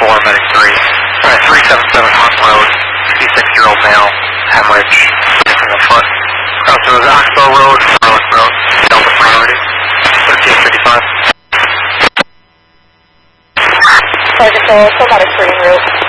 4, medic 3. Alright, 377 Hunt Road, 56-year-old male, hemorrhage, missing a foot. Crossroads Oxbow Road, Farland Road, Delta priority, 1355. Sergeant Cole, medic 3 en route.